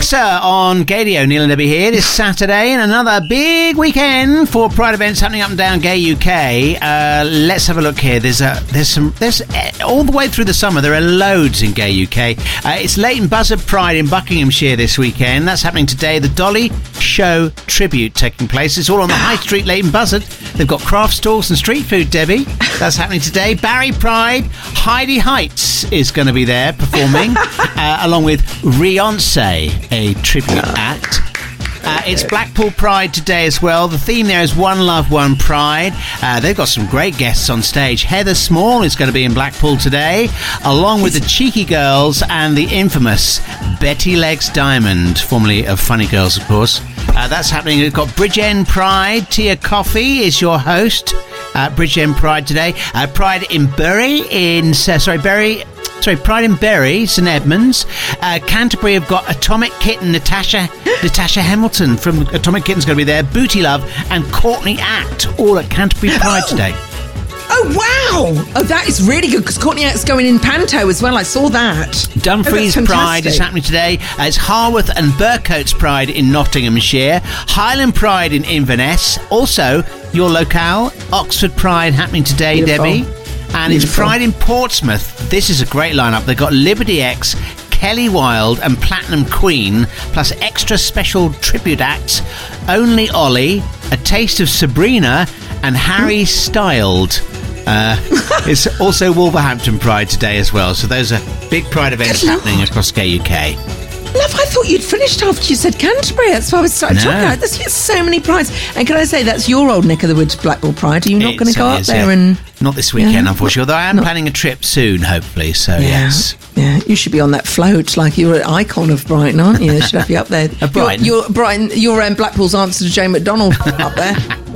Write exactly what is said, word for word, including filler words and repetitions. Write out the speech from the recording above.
Melissa on Gaydio. Neil and Debbie here this Saturday, and another big weekend for Pride events happening up and down Gay U K. Uh, let's have a look here. There's a there's some there's uh, all the way through the summer there are loads in Gay U K. Uh, it's Leighton Buzzard Pride in Buckinghamshire this weekend. That's happening today. The Dolly Show tribute taking place. It's all on the High Street, Leighton Buzzard. They've got craft stalls and street food, Debbie. That's happening today. Barry Pride, Heidi Heights is going to be there performing, uh, along with Beyonce, a tribute act. Uh, it's Blackpool Pride today as well. The theme there is One Love, One Pride. Uh, they've got some great guests on stage. Heather Small is going to be in Blackpool today, along with the Cheeky Girls and the infamous Betty Legs Diamond, formerly of Funny Girls, of course. Uh, that's happening. We've got Bridgend Pride. Tia Coffey is your host. Uh, Bridgend Pride today. Uh, Pride in Bury, in uh, sorry, Bury. Sorry, Pride in Bury, St Edmunds. Uh, Canterbury have got Atomic Kitten, Natasha Natasha Hamilton from Atomic Kitten's going to be there. Booty Love and Courtney Act, all at Canterbury Pride oh. today. Oh, wow. Oh, that is really good, because Courtney Act's going in Panto as well. I saw that. Dumfries oh, Pride is happening today. Uh, it's Harworth and Burcoats Pride in Nottinghamshire. Highland Pride in Inverness. Also, your locale, Oxford Pride happening today, Beautiful. Debbie. And Beautiful. It's Pride in Portsmouth. This is a great lineup. They've got Liberty X, Kelly Wilde and Platinum Queen, plus extra special tribute acts, Only Ollie, A Taste of Sabrina, and Harry Styled. Uh, it's also Wolverhampton Pride today as well. So those are big Pride events happening across Gay U K. Love, I thought you'd finished after you said Canterbury. That's why I was starting no. talking about. There's so many prides. And can I say, that's your old neck of the woods, Blackpool Pride. Are you not going to go up is, there yeah. and... Not this weekend, yeah. unfortunately, although I am not... planning a trip soon, hopefully, so yeah. yes. Yeah, you should be on that float, like you're an icon of Brighton, aren't you? They should have you up there. Of Brighton? You're, you're, Brighton, you're um, Blackpool's answer to Jane McDonald up there.